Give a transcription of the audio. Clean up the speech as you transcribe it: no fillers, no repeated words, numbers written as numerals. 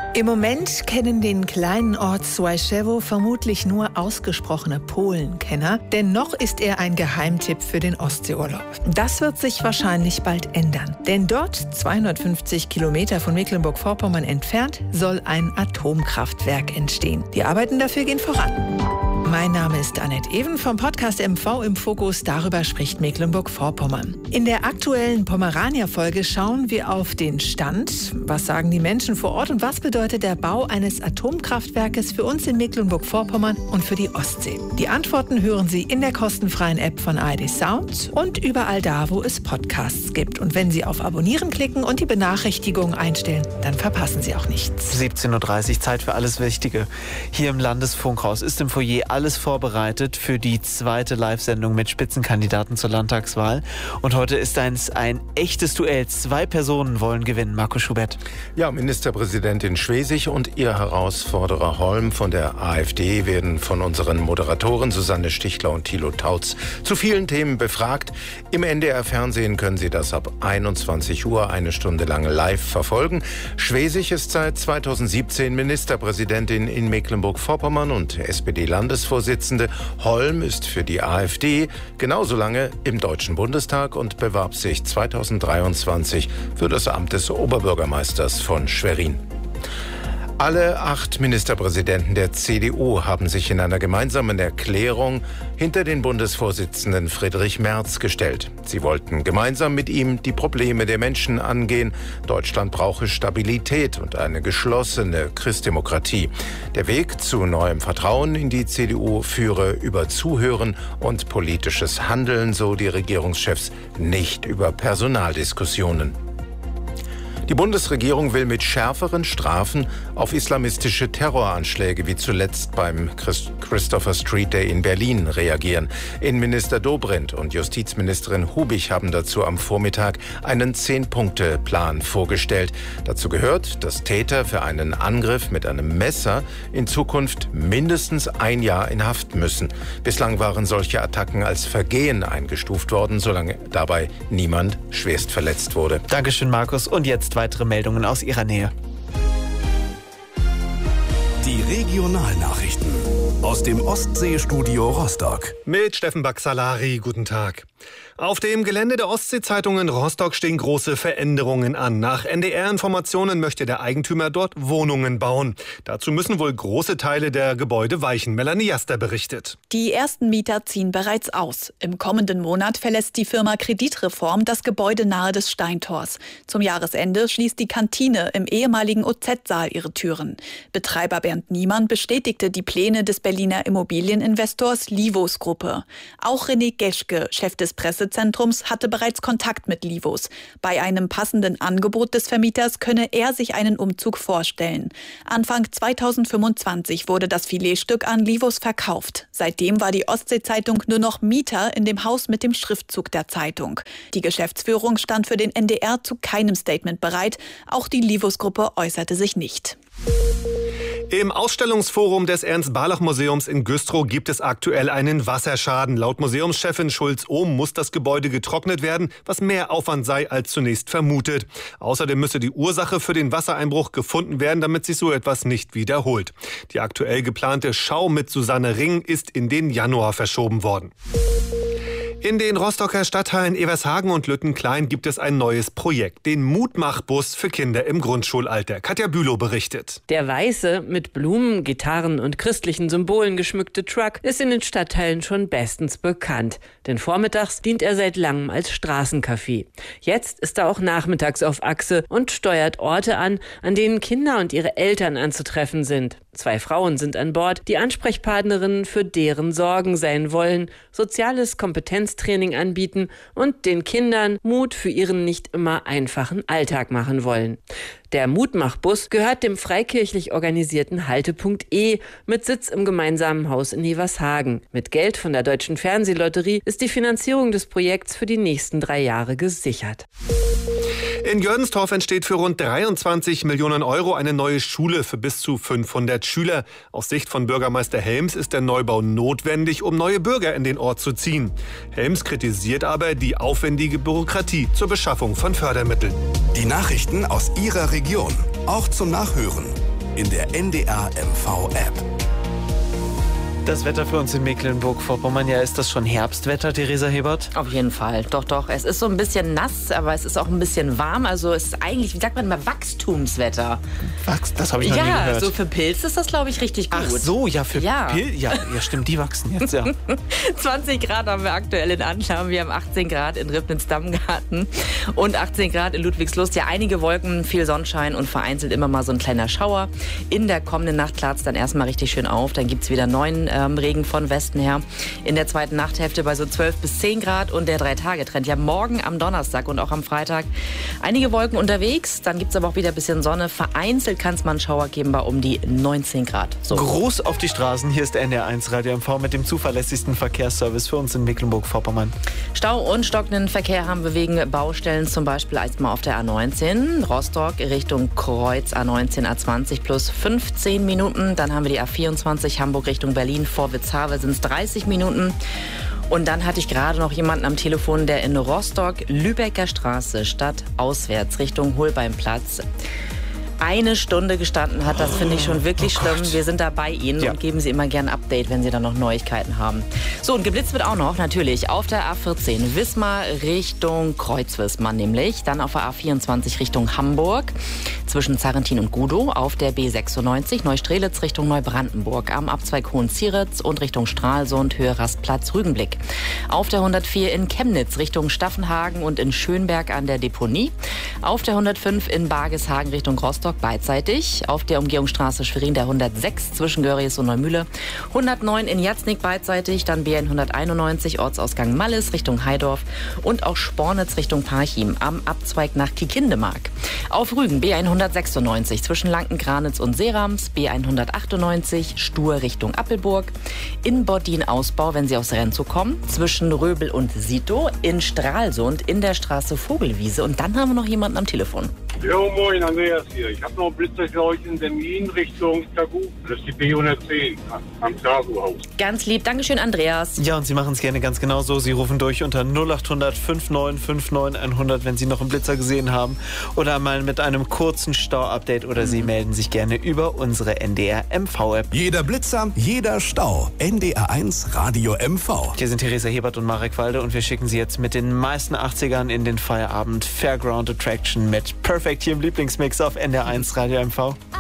Im Moment kennen den kleinen Ort Służewo vermutlich nur ausgesprochene Polenkenner, denn noch ist er ein Geheimtipp für den Ostseeurlaub. Das wird sich wahrscheinlich bald ändern, denn dort, 250 Kilometer von Mecklenburg-Vorpommern entfernt, soll ein Atomkraftwerk entstehen. Die Arbeiten dafür gehen voran. Mein Name ist Annette Even vom Podcast MV im Fokus. Darüber spricht Mecklenburg-Vorpommern. In der aktuellen Pomerania-Folge schauen wir auf den Stand. Was sagen die Menschen vor Ort und was bedeutet der Bau eines Atomkraftwerkes für uns in Mecklenburg-Vorpommern und für die Ostsee? Die Antworten hören Sie in der kostenfreien App von ARD Sound und überall da, wo es Podcasts gibt. Und wenn Sie auf Abonnieren klicken und die Benachrichtigungen einstellen, dann verpassen Sie auch nichts. 17:30 Uhr, Zeit für alles Wichtige. Hier im Landesfunkhaus ist im Foyer alles vorbereitet für die zweite Live-Sendung mit Spitzenkandidaten zur Landtagswahl. Und heute ist ein echtes Duell. 2 Personen wollen gewinnen. Markus Schubert. Ja, Ministerpräsidentin Schwesig und ihr Herausforderer Holm von der AfD werden von unseren Moderatoren Susanne Stichler und Thilo Tautz zu vielen Themen befragt. Im NDR-Fernsehen können Sie das ab 21 Uhr eine Stunde lang live verfolgen. Schwesig ist seit 2017 Ministerpräsidentin in Mecklenburg-Vorpommern und SPD-Landesvorsitzende. Holm ist für die AfD genauso lange im Deutschen Bundestag und bewarb sich 2023 für das Amt des Oberbürgermeisters von Schwerin. Alle 8 Ministerpräsidenten der CDU haben sich in einer gemeinsamen Erklärung hinter den Bundesvorsitzenden Friedrich Merz gestellt. Sie wollten gemeinsam mit ihm die Probleme der Menschen angehen. Deutschland brauche Stabilität und eine geschlossene Christdemokratie. Der Weg zu neuem Vertrauen in die CDU führe über Zuhören und politisches Handeln, so die Regierungschefs, nicht über Personaldiskussionen. Die Bundesregierung will mit schärferen Strafen auf islamistische Terroranschläge wie zuletzt beim Christopher Street Day in Berlin reagieren. Innenminister Dobrindt und Justizministerin Hubig haben dazu am Vormittag einen 10-Punkte-Plan vorgestellt. Dazu gehört, dass Täter für einen Angriff mit einem Messer in Zukunft mindestens 1 Jahr in Haft müssen. Bislang waren solche Attacken als Vergehen eingestuft worden, solange dabei niemand schwerst verletzt wurde. Dankeschön, Markus. Und jetzt weitere Meldungen aus Ihrer Nähe. Die Regionalnachrichten aus dem Ostseestudio Rostock. Mit Steffen Baxalari, guten Tag. Auf dem Gelände der Ostsee-Zeitung in Rostock stehen große Veränderungen an. Nach NDR-Informationen möchte der Eigentümer dort Wohnungen bauen. Dazu müssen wohl große Teile der Gebäude weichen. Melanie Jaster berichtet. Die ersten Mieter ziehen bereits aus. Im kommenden Monat verlässt die Firma Kreditreform das Gebäude nahe des Steintors. Zum Jahresende schließt die Kantine im ehemaligen OZ-Saal ihre Türen. Betreiber Bernd Niemann bestätigte die Pläne des Berliner Immobilieninvestors Livos Gruppe. Auch René Geschke, Chef des Pressezentrums, hatte bereits Kontakt mit Livos. Bei einem passenden Angebot des Vermieters könne er sich einen Umzug vorstellen. Anfang 2025 wurde das Filetstück an Livos verkauft. Seitdem war die Ostsee-Zeitung nur noch Mieter in dem Haus mit dem Schriftzug der Zeitung. Die Geschäftsführung stand für den NDR zu keinem Statement bereit. Auch die Livos-Gruppe äußerte sich nicht. Im Ausstellungsforum des Ernst-Barlach-Museums in Güstrow gibt es aktuell einen Wasserschaden. Laut Museumschefin Schulz-Ohm muss das Gebäude getrocknet werden, was mehr Aufwand sei als zunächst vermutet. Außerdem müsse die Ursache für den Wassereinbruch gefunden werden, damit sich so etwas nicht wiederholt. Die aktuell geplante Schau mit Susanne Ring ist in den Januar verschoben worden. In den Rostocker Stadtteilen Evershagen und Lüttenklein gibt es ein neues Projekt, den Mutmachbus für Kinder im Grundschulalter. Katja Bülow berichtet. Der weiße, mit Blumen, Gitarren und christlichen Symbolen geschmückte Truck ist in den Stadtteilen schon bestens bekannt. Denn vormittags dient er seit langem als Straßencafé. Jetzt ist er auch nachmittags auf Achse und steuert Orte an denen Kinder und ihre Eltern anzutreffen sind. 2 Frauen sind an Bord, die Ansprechpartnerinnen für deren Sorgen sein wollen, soziales Kompetenztraining anbieten und den Kindern Mut für ihren nicht immer einfachen Alltag machen wollen. Der Mutmachbus gehört dem freikirchlich organisierten Haltepunkt E mit Sitz im gemeinsamen Haus in Evershagen. Mit Geld von der Deutschen Fernsehlotterie ist die Finanzierung des Projekts für die nächsten 3 Jahre gesichert. In Jördenstorf entsteht für rund 23 Millionen Euro eine neue Schule für bis zu 500 Schüler. Aus Sicht von Bürgermeister Helms ist der Neubau notwendig, um neue Bürger in den Ort zu ziehen. Helms kritisiert aber die aufwendige Bürokratie zur Beschaffung von Fördermitteln. Die Nachrichten aus Ihrer Region, auch zum Nachhören. in der NDR MV App. Das Wetter für uns in Mecklenburg-Vorpommern, ja, ist das schon Herbstwetter, Theresa Hebert? Auf jeden Fall, doch. Es ist so ein bisschen nass, aber es ist auch ein bisschen warm. Also es ist eigentlich, wie sagt man immer, Wachstumswetter. Das habe ich noch nie gehört. Ja, so für Pilze ist das, glaube ich, richtig gut. Ach so, ja, für Pilze. Ja, stimmt, die wachsen jetzt, ja. 20 Grad haben wir aktuell in Anschau. Wir haben 18 Grad in Ribnitz-Dammgarten und 18 Grad in Ludwigslust. Ja, einige Wolken, viel Sonnenschein und vereinzelt immer mal so ein kleiner Schauer. In der kommenden Nacht klart es dann erstmal richtig schön auf. Dann gibt es wieder neuen Regen von Westen her. In der zweiten Nachthälfte bei so 12 bis 10 Grad und der 3-Tage-Trend. Ja, morgen am Donnerstag und auch am Freitag einige Wolken unterwegs. Dann gibt es aber auch wieder ein bisschen Sonne. Vereinzelt kann es mal einen Schauer geben bei um die 19 Grad. So. Gruß auf die Straßen. Hier ist NDR1 Radio MV mit dem zuverlässigsten Verkehrsservice für uns in Mecklenburg-Vorpommern. Stau und stockenden Verkehr haben wir wegen Baustellen, zum Beispiel erstmal auf der A19. Rostock Richtung Kreuz, A19, A20 plus 15 Minuten. Dann haben wir die A24 Hamburg Richtung Berlin. Vor Witzhavel sind es 30 Minuten. Und dann hatte ich gerade noch jemanden am Telefon, der in Rostock, Lübecker Straße, stadtauswärts Richtung Holbeimplatz, 1 Stunde gestanden hat. Das finde ich schon wirklich schlimm. Wir sind da bei Ihnen und geben Sie immer gerne ein Update, wenn Sie da noch Neuigkeiten haben. So, und geblitzt wird auch noch, natürlich, auf der A14 Wismar Richtung Kreuzwismar nämlich. Dann auf der A24 Richtung Hamburg zwischen Zarrentin und Gudow. Auf der B96 Neustrelitz Richtung Neubrandenburg. Am Abzweig Hohenzieretz und Richtung Stralsund Höhe Rastplatz Rügenblick. Auf der 104 in Chemnitz Richtung Staffenhagen und in Schönberg an der Deponie. Auf der 105 in Bargeshagen Richtung Rostock beidseitig. Auf der Umgehungsstraße Schwerin der 106 zwischen Görries und Neumühle. 109 in Jatznik beidseitig. Dann BN 191 Ortsausgang Mallis Richtung Heidorf. Und auch Spornitz Richtung Parchim am Abzweig nach Kiekindemark. Auf Rügen B196 zwischen Lanken-Granitz und Serams. B198 Stur Richtung Appelburg. In Bordin-Ausbau, wenn Sie aus Renzow kommen. Zwischen Röbel und Sito. In Stralsund in der Straße Vogelwiese. Und dann haben wir noch jemanden am Telefon. Jo, moin, Andreas hier. Ich habe noch einen Blitzer für euch in Berlin Richtung Tagu. Das ist die B110 am Tagu-Haus. Ganz lieb. Dankeschön, Andreas. Ja, und Sie machen es gerne ganz genauso. Sie rufen durch unter 0800 5959 100, wenn Sie noch einen Blitzer gesehen haben. Oder mal mit einem kurzen Stau-Update. Oder Sie melden sich gerne über unsere NDR MV-App. Jeder Blitzer, jeder Stau. NDR1 Radio MV. Hier sind Theresa Hebert und Marek Walde und wir schicken Sie jetzt mit den meisten 80ern in den Feierabend. Fairground Attraction mit Perfect hier im Lieblingsmix auf NDR1 Radio MV.